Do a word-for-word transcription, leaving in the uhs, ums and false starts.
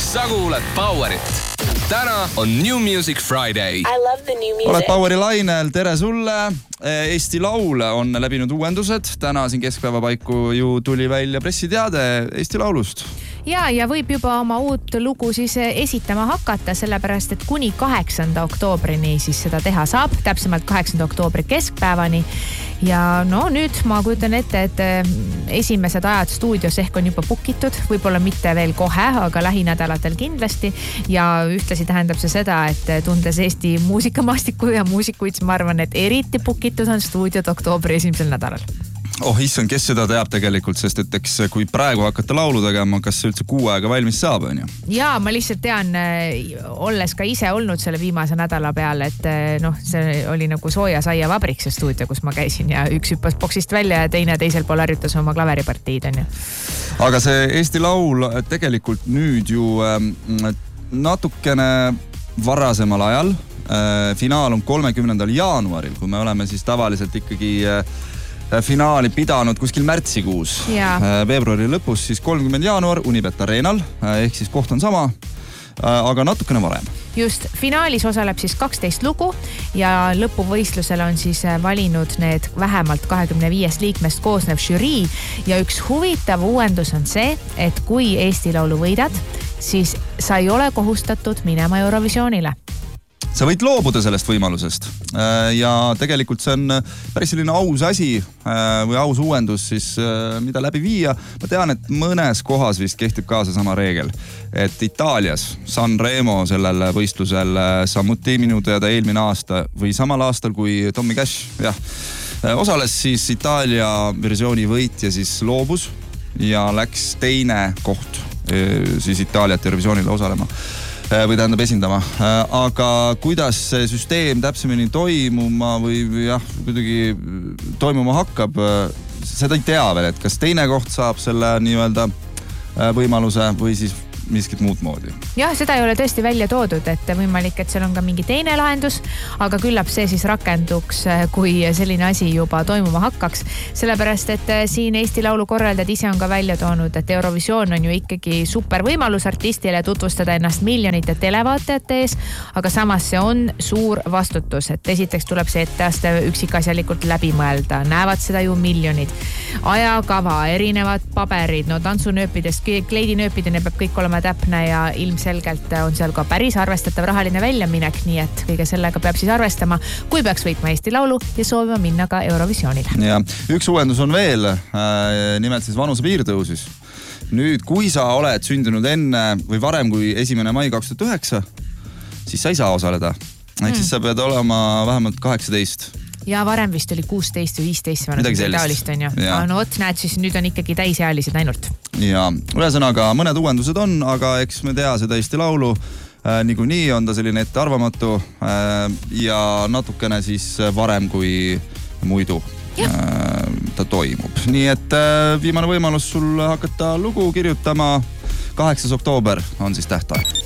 sa kuulad Powerit. Täna on New Music Friday. I love the new music. Oled Poweri lainel, tere sulle. Eesti Laul on läbinud uuendused. Täna siin keskpäeva paiku ju tuli välja pressiteade Eesti Laulust. Ja, ja võib juba oma uut lugu siis esitama hakata, sellepärast et kuni kaheksanda oktoobrini siis seda teha saab, täpsemalt kaheksanda oktoobri keskpäevani. Ja no nüüd ma kujutan ette, et esimesed ajad stuudios ehk on juba bookitud, võib-olla mitte veel kohe, aga lähinädalatel kindlasti. Ja ühtlasi tähendab see seda, et tundes Eesti muusikamaastikku ja muusikuid, ma arvan, et eriti bookitud on stuudiod oktoobri esimesel nädalal. Oh, issand, kes seda teab tegelikult, sest et eks kui praegu hakata laulu tegema, kas see üldse kuu aega valmis saab, on ju? Jaa, ma lihtsalt tean, olles ka ise olnud selle viimase nädala peal, et noh, see oli nagu sooja saia vabrik see stuudio, kus ma käisin ja üks hüppas boksist välja ja teine teisel pool harjutas oma klaveripartiid, on ju. Aga see Eesti Laul tegelikult nüüd ju natukene varasemal ajal, finaal on kolmekümnendal jaanuaril, kui me oleme siis tavaliselt ikkagi finaali pidanud kuskil märtsikuus. Ja. Veebruari lõpus siis kolmkümmend jaanuar Unibet Arenal, ehk siis koht on sama, aga natukene varem. Just, finaalis osaleb siis kaksteist lugu ja lõpuvõistlusel on siis valinud need vähemalt kahekümne viiest liikmest koosnev žürii ja üks huvitav uuendus on see, et kui Eesti Laulu võidad, siis sa ei ole kohustatud minema Eurovisioonile. Sa võid loobuda sellest võimalusest ja tegelikult see on päris selline aus asi või aus uuendus siis, mida läbi viia. Ma tean, et mõnes kohas vist kehtib ka see sama reegel, et Itaalias Sanremo sellel võistlusel samuti minu teada eelmine aasta või samal aastal kui Tommy Cash jah, osales siis Itaalia versiooni võitja siis loobus ja läks teine koht siis Itaaliat Eurovisioonile osalema või tähendab esindama. Aga kuidas see süsteem täpsemini toimuma või jah, kuidagi toimuma hakkab, seda ei tea veel, et kas teine koht saab selle nii-öelda võimaluse või siis miskit muud moodi. Jah, seda ei ole tõesti välja toodud, et võimalik, et seal on ka mingi teine lahendus, aga küllap see siis rakenduks, kui selline asi juba toimuma hakkaks. Sellepärast, et siin Eesti Laulu korraldajad ise on ka välja toonud, et Eurovisioon on ju ikkagi super võimalus artistile tutvustada ennast miljonite televaatajate ees, aga samas see on suur vastutus, et esiteks tuleb see etteaste üksikasjalikult läbi mõelda, näevad seda ju miljonid. Ajakava, erinevad paberid, no tantsunööpidest, kleidinööpideni peab kõik olema täpne ja ilmselgelt on seal ka päris arvestatav rahaline väljaminek, nii et kõige sellega peab siis arvestama, kui peaks võitma Eesti Laulu ja soovima minna ka Eurovisioonile. Ja üks uuendus on veel, nimelt siis vanuse piir tõusis. Nüüd, kui sa oled sündinud enne või varem kui esimene mai kaks tuhat üheksa, siis sa ei saa osaleda. Ehk siis sa pead olema vähemalt kaheksateist. Ja varem vist oli kuusteist või viisteist. Midagi sellist. On ju. Ja. No oot, näed, siis nüüd on ikkagi täisealised ainult. Ja, ühesõnaga mõned uuendused on, aga eks me tea seda Eesti Laulu. Äh, nii kui nii on ta selline ette arvamatu äh, ja natukene siis varem kui muidu äh, ta toimub. Nii et äh, viimane võimalus sul hakata lugu kirjutama. kaheksas oktoober on siis tähtaeg.